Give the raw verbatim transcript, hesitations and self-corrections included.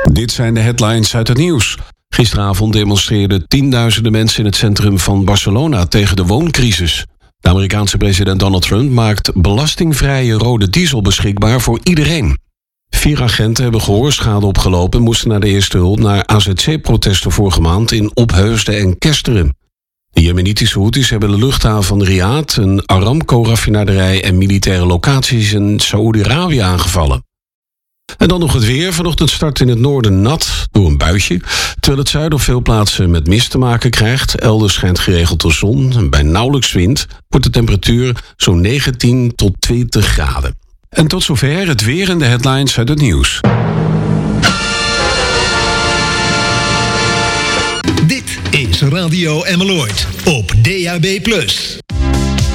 Dit zijn de headlines uit het nieuws. Gisteravond demonstreerden tienduizenden mensen in het centrum van Barcelona tegen de wooncrisis. De Amerikaanse president Donald Trump maakt belastingvrije rode diesel beschikbaar voor iedereen. Vier agenten hebben gehoorschade opgelopen en moesten naar de eerste hulp naar A Z C-protesten vorige maand in Opheusden en Kesteren. De Jemenitische Houthis hebben de luchthaven van Riyadh, een Aramco-raffinaderij en militaire locaties in Saoedi-Arabië aangevallen. En dan nog het weer. Vanochtend start in het noorden nat door een buitje, terwijl het zuiden op veel plaatsen met mist te maken krijgt. Elders schijnt geregeld de zon en bij nauwelijks wind wordt de temperatuur zo'n negentien tot twintig graden. En tot zover het weer en de headlines uit het nieuws. Dit is Radio Emmeloord op D A B plus.